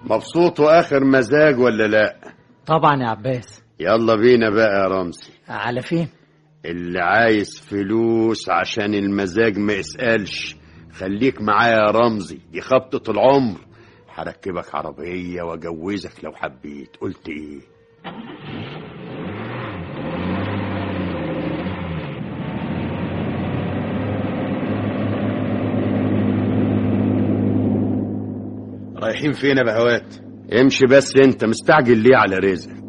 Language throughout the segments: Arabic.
مبسوط واخر مزاج ولا لا؟ طبعا يا عباس. يلا بينا بقى يا رمزي. على فين؟ اللي عايز فلوس عشان المزاج ما يسألش، خليك معايا يا رمزي، دي خبطة العمر. هركبك عربية واجوزك لو حبيت. قلت ايه؟ رايحين فين يا بهوات؟ امشي بس، انت مستعجل ليه على رزقك؟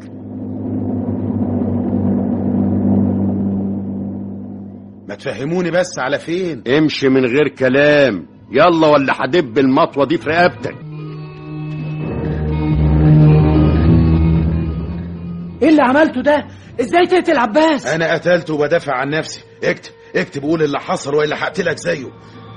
ما تفهموني بس على فين؟ امشي من غير كلام، يلا ولا هدب المطوة دي في رقبتك. ايه اللي عملته ده؟ ازاي تقتل عباس؟ انا قتلته وبدافع عن نفسي. اكتب قول اللي حصل والا هقتلك زيه.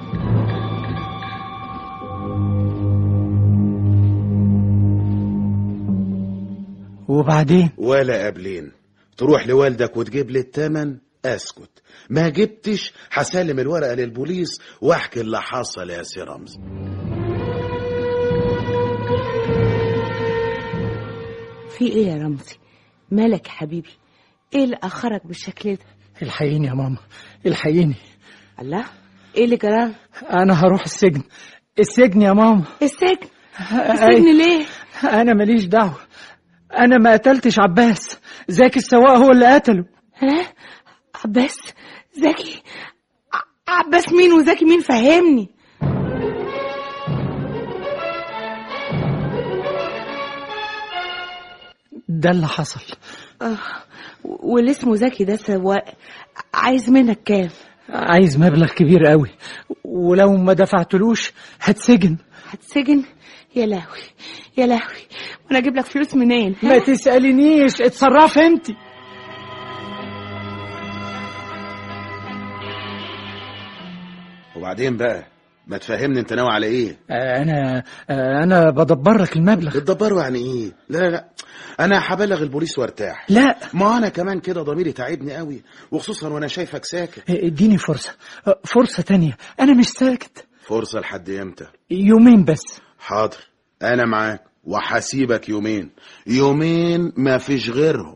وبعدين؟ ولا قبلين. تروح لوالدك وتجيب لي التمن، اسكت. ما جبتش هسلم الورقة للبوليس واحكي اللي حصل يا سي رمزي. في ايه يا رمزي؟ مالك يا حبيبي؟ ايه اللي اخرك بالشكل ده؟ الحقيني يا ماما، الحقيني. الله، ايه اللي جرى؟ انا هروح السجن. السجن يا ماما. السجن؟ السجن ليه؟ انا ماليش دعوة، انا ما قتلتش عباس، زكي السواق هو اللي قتله. ها؟ عباس؟ زكي؟ عباس مين وزكي مين؟ فهمني. ده اللي حصل. واللي اسمه زكي ده سواق، عايز منك كام؟ عايز مبلغ كبير قوي، ولو ما دفعتلوش هتسجن. هتسجن؟ يا لهوي يا لهوي، وانا اجيب لك فلوس منين؟ ما تسألينيش، اتصرف انتي. وبعدين بقى ما تفهمني انت ناوي على ايه؟ انا بدبر لك المبلغ. بتدبره يعني ايه؟ لا انا هبلغ البوليس وارتاح. لا، ما انا كمان كده ضميري تعبني قوي، وخصوصا وانا شايفك ساكت. اديني فرصة تانية، انا مش ساكت. فرصة لحد امتى؟ يومين بس. حاضر، انا معاك وحسيبك يومين ما فيش غيرهم.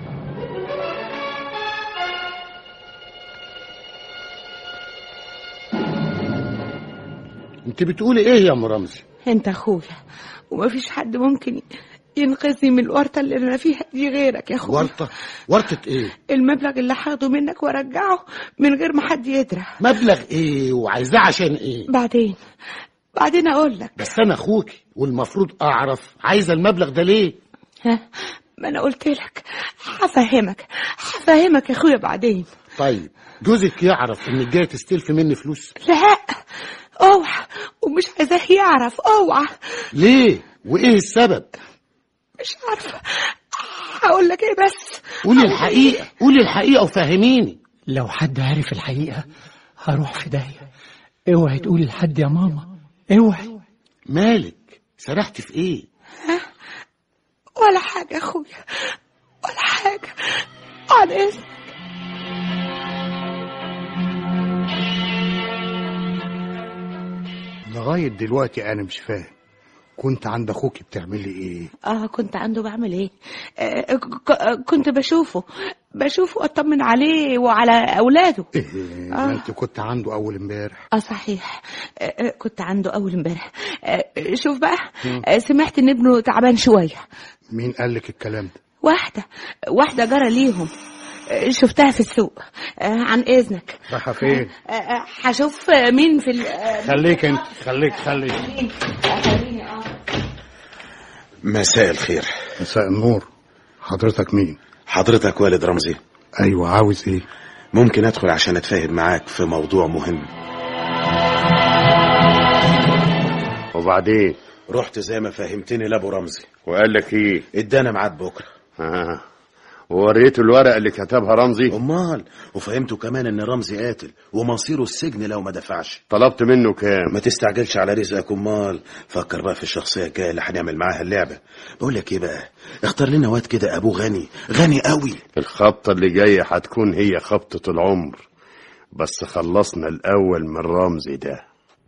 انت بتقولي ايه يا ام رمزي؟ انت اخويا، ومفيش حد ممكن ينقذني من الورطه اللي انا فيها دي غيرك يا اخويا. ورطة ايه؟ المبلغ اللي هاخده منك وارجعه من غير ما حد يدرى. مبلغ ايه وعايزاه عشان ايه؟ بعدين اقول لك. بس انا اخوكي والمفروض اعرف عايزه المبلغ ده ليه. ها، ما انا قلت لك هفهمك يا اخويا بعدين. طيب جوزك يعرف انك جايه تستلفي مني فلوس؟ لا اوعى، ومش عايزاه يعرف. اوعى. ليه؟ وايه السبب؟ مش عارفه هقول لك ايه، بس قولي الحقيقه وفهميني. لو حد عارف الحقيقه هروح في داهيه. اوعي تقولي لحد يا ماما، اوعي. مالك؟ سرحتي في ايه؟ ولا حاجه يا اخويا، ولا حاجه. عن اذنك. لغاية دلوقتي أنا مش فاهم، كنت عند أخوك بتعملي إيه؟ كنت عنده بعمل إيه؟ كنت بشوفه أطمن عليه وعلى أولاده. ما أنت كنت عنده أول امبارح. صحيح، كنت عنده أول امبارح. شوف بقى، سمعت إن ابنه تعبان شوية. مين قالك الكلام ده؟ واحدة جارة ليهم، شفتها في السوق. عن إذنك. رايحة فين؟ هشوف مين في خليك انت، خليك. مساء الخير. مساء النور. حضرتك مين؟ حضرتك والد رمزي. ايوه، عاوز ايه؟ ممكن ادخل عشان اتفاهم معاك في موضوع مهم. وبعدين؟ رحت زي ما فهمتني لابو رمزي. وقال لك ايه؟ ادانا ميعاد بكره. ووريته الورقه اللي كتبها رمزي؟ امال، وفهمته كمان ان رمزي قاتل ومصيره السجن لو ما دفعش. طلبت منه كام؟ ما تستعجلش على رزقك. امال فكر بقى في الشخصيه الجايه اللي هنعمل معاها اللعبه. بقول لك ايه بقى، اختار لنا واد كده ابوه غني قوي. الخبطه اللي جايه هتكون هي خبطه العمر، بس خلصنا الاول من رمزي ده.